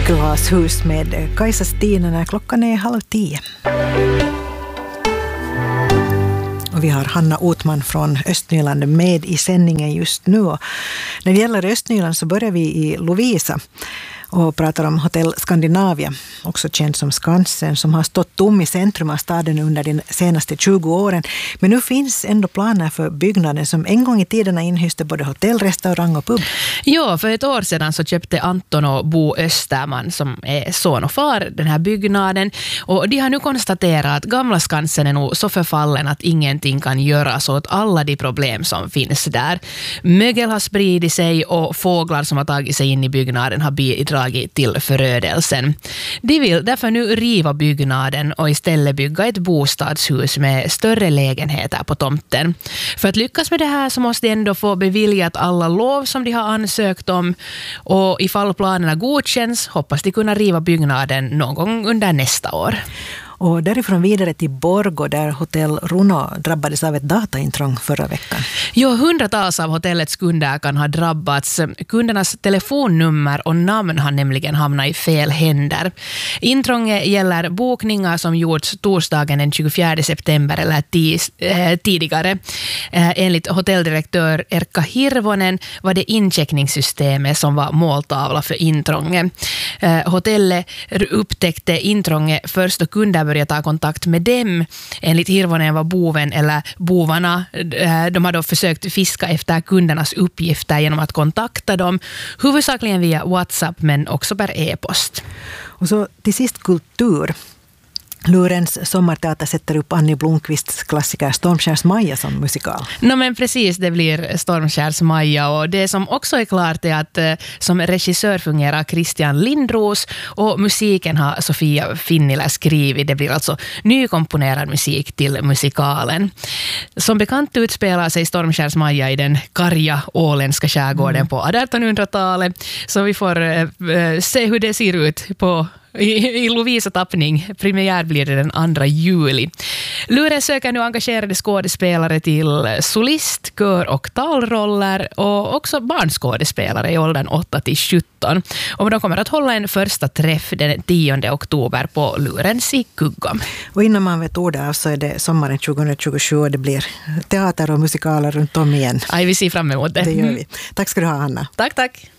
Glashus med Kajsa Stina när klockan är 9:30. Och vi har Hanna Otman från Östnyland med i sändningen just nu. Och när det gäller Östnyland så börjar vi i Lovisa och pratar om Hotell Skandinavia, också känd som Skansen, som har stått tom i centrum av staden under de senaste 20 åren. Men nu finns ändå planer för byggnaden som en gång i tiden inhyste både hotell, restaurang och pub. Ja, för ett år sedan så köpte Anton och Bo Österman, som är son och far, den här byggnaden. Och de har nu konstaterat att gamla Skansen är nog så förfallen att ingenting kan göras åt alla de problem som finns där. Mögel har spridit sig och fåglar som har tagit sig in i byggnaden har bidragit till förödelsen. De vill därför nu riva byggnaden och istället bygga ett bostadshus med större lägenheter på tomten. För att lyckas med det här så måste de ändå få beviljat alla lov som de har ansökt om, och ifall planerna godkänns hoppas de kunna riva byggnaden någon gång under nästa år. Och därifrån vidare till Borgå där hotell Runo drabbades av ett dataintrång förra veckan. Ja, hundratals av hotellets kunder kan ha drabbats. Kundernas telefonnummer och namn har nämligen hamnat i fel händer. Intrånget gäller bokningar som gjorts torsdagen den 24 september eller tidigare. Enligt hotelldirektör Erkka Hirvonen var det incheckningssystemet som var måltavla för intrånget. Hotellet upptäckte intrånget först då kunder började ta kontakt med dem. Enligt Hirvonen var boven eller bovarna, de har då försökt fiska efter kundernas uppgifter genom att kontakta dem, huvudsakligen via WhatsApp men också per e-post. Och så till sist kultur. Lurens sommarteater sätter upp Annie Blomqvists klassiker Stormskärs Maja som musikal. Men precis, det blir Stormskärs Maja, och det som också är klart är att som regissör fungerar Christian Lindros och musiken har Sofia Finnila skrivit. Det blir alltså nykomponerad musik till musikalen. Som bekant utspelar sig Stormskärs Maja i den karga åländska skärgården på 1800-talet, så vi får se hur det ser ut i Lovisa tappning. Premiär blir det den 2 juli. Luren söker nu engagerade skådespelare till solist, kör och talroller och också barnskådespelare i åldern 8-17. Och de kommer att hålla en första träff den 10 oktober på Lurens i Kugga. Och innan man vet ordet av så är det sommaren 2027 och det blir teater och musikaler runt om igen. Aj, vi ser fram emot det. Det gör vi. Tack ska du ha, Hanna. Tack.